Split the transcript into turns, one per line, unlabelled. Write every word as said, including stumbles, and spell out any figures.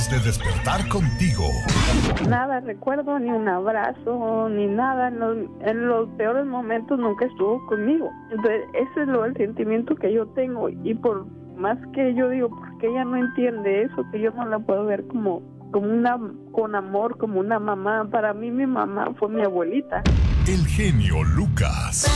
antes de despertar contigo.
Nada recuerdo, ni un abrazo, ni nada. En los, en los peores momentos nunca estuvo conmigo. Entonces, ese es lo el sentimiento que yo tengo. Y por más que yo digo, porque ella no entiende eso, que yo no la puedo ver como, como una, con amor, como una mamá. Para mí, mi mamá fue mi abuelita.
El genio Lucas.